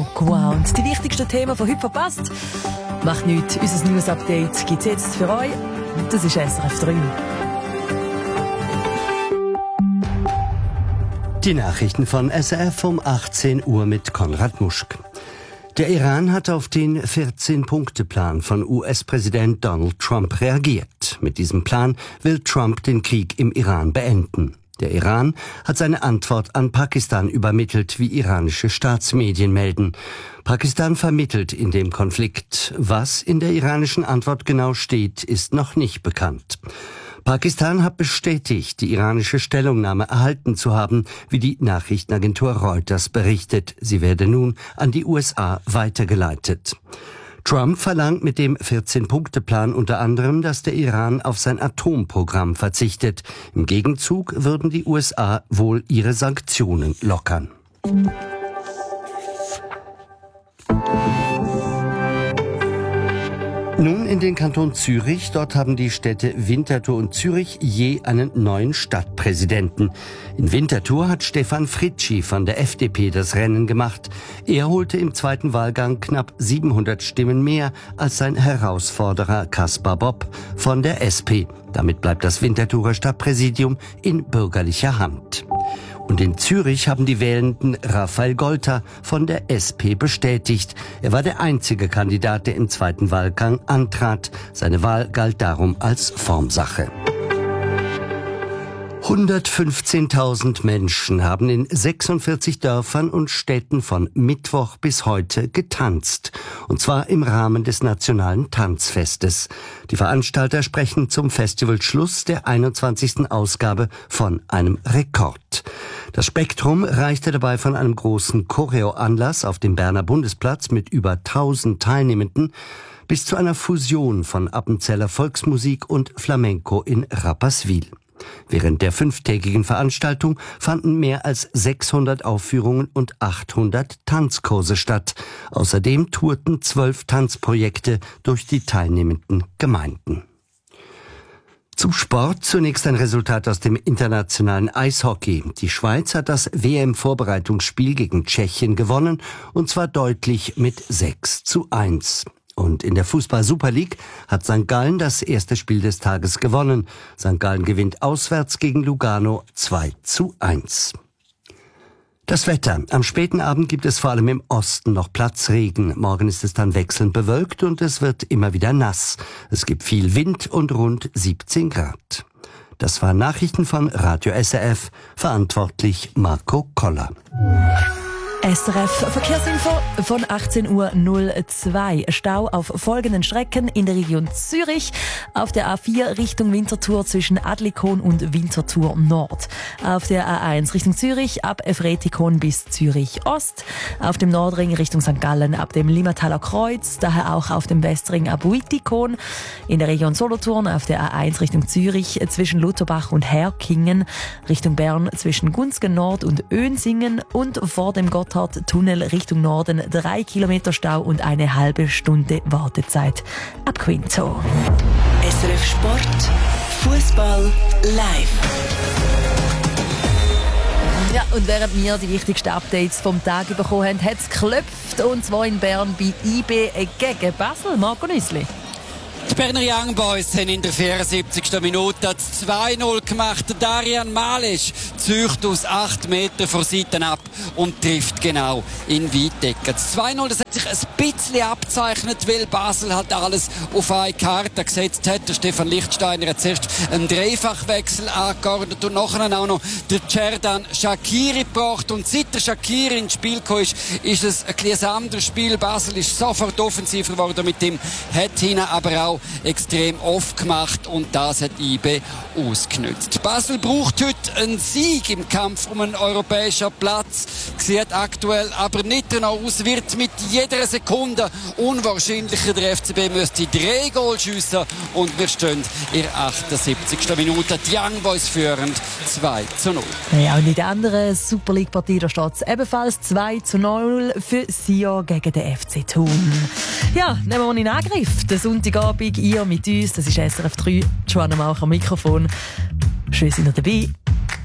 Aqua. Und die wichtigsten Themen von heute verpasst? Macht nichts, unser News-Update gibt es jetzt für euch. Das ist SRF 3. Die Nachrichten von SRF um 18 Uhr mit Konrad Muschk. Der Iran hat auf den 14-Punkte-Plan von US-Präsident Donald Trump reagiert. Mit diesem Plan will Trump den Krieg im Iran beenden. Der Iran hat seine Antwort an Pakistan übermittelt, wie iranische Staatsmedien melden. Pakistan vermittelt in dem Konflikt. Was in der iranischen Antwort genau steht, ist noch nicht bekannt. Pakistan hat bestätigt, die iranische Stellungnahme erhalten zu haben, wie die Nachrichtenagentur Reuters berichtet. Sie werde nun an die USA weitergeleitet. Trump verlangt mit dem 14-Punkte-Plan unter anderem, dass der Iran auf sein Atomprogramm verzichtet. Im Gegenzug würden die USA wohl ihre Sanktionen lockern. Nun in den Kanton Zürich. Dort haben die Städte Winterthur und Zürich je einen neuen Stadtpräsidenten. In Winterthur hat Stefan Fritschi von der FDP das Rennen gemacht. Er holte im zweiten Wahlgang knapp 700 Stimmen mehr als sein Herausforderer Kaspar Bob von der SP. Damit bleibt das Winterthurer Stadtpräsidium in bürgerlicher Hand. Und in Zürich haben die Wählenden Raphael Golter von der SP bestätigt. Er war der einzige Kandidat, der im zweiten Wahlgang antrat. Seine Wahl galt darum als Formsache. 115.000 Menschen haben in 46 Dörfern und Städten von Mittwoch bis heute getanzt. Und zwar im Rahmen des Nationalen Tanzfestes. Die Veranstalter sprechen zum Festivalschluss der 21. Ausgabe von einem Rekord. Das Spektrum reichte dabei von einem großen Choreo-Anlass auf dem Berner Bundesplatz mit über 1000 Teilnehmenden bis zu einer Fusion von Appenzeller Volksmusik und Flamenco in Rapperswil. Während der 5-tägigen Veranstaltung fanden mehr als 600 Aufführungen und 800 Tanzkurse statt. Außerdem tourten 12 Tanzprojekte durch die teilnehmenden Gemeinden. Zum Sport zunächst ein Resultat aus dem internationalen Eishockey. Die Schweiz hat das WM-Vorbereitungsspiel gegen Tschechien gewonnen, und zwar deutlich mit 6:1. Und in der Fußball-Super League hat St. Gallen das erste Spiel des Tages gewonnen. St. Gallen gewinnt auswärts gegen Lugano 2:1. Das Wetter. Am späten Abend gibt es vor allem im Osten noch Platzregen. Morgen ist es dann wechselnd bewölkt und es wird immer wieder nass. Es gibt viel Wind und rund 17 Grad. Das waren Nachrichten von Radio SRF. Verantwortlich Marco Koller. SRF Verkehrsinfo von 18:02 Uhr. Stau auf folgenden Strecken in der Region Zürich. Auf der A4 Richtung Winterthur zwischen Adlikon und Winterthur Nord. Auf der A1 Richtung Zürich ab Efretikon bis Zürich Ost. Auf dem Nordring Richtung St. Gallen ab dem Limmataler Kreuz. Daher auch auf dem Westring ab Wittikon. In der Region Solothurn auf der A1 Richtung Zürich zwischen Lutherbach und Herkingen. Richtung Bern zwischen Gunzgen Nord und Önsingen. Und vor dem Gotthardtunnel Richtung Norden 3 Kilometer Stau und eine halbe Stunde Wartezeit ab Quinto. SRF Sport, Fußball live. Ja, und während wir die wichtigsten Updates vom Tag bekommen haben, hat es geklopft, und zwar in Bern bei IB gegen Basel. Marco Nüssli. Die Berner Young Boys haben in der 74. Minute das 2:0 gemacht. Darian Malisch zieht aus 8 Meter vor Seiten ab und trifft genau in Weitecke. Das 2:0, das hat sich ein bisschen abzeichnet, weil Basel halt alles auf eine Karte gesetzt hat. Der Stefan Lichtsteiner hat zuerst einen Dreifachwechsel angeordnet und nachher auch noch der Cerdan Shaqiri gebracht. Und seit der Shaqiri ins Spiel gekommen ist es ein anderes Spiel. Basel ist sofort offensiver geworden mit dem, hat hinten aber auch extrem oft gemacht, und das hat IB ausgenutzt. Basel braucht heute einen Sieg im Kampf um einen europäischen Platz. Sieht aktuell aber nicht danach aus, wird mit jeder Sekunde unwahrscheinlicher. Der FCB müsste 3 Goal schiessen und wir stehen in der 78. Minute. Die Young Boys führen 2:0. Ja, und in der anderen Super League-Partie steht es ebenfalls 2:0 für Sion gegen den FC Thun. Ja, nehmen wir in Angriff. Den Sonntagabend, ihr mit uns, das ist SRF 3, Joanna Mauch am Mikrofon. Schön, sind ihr dabei.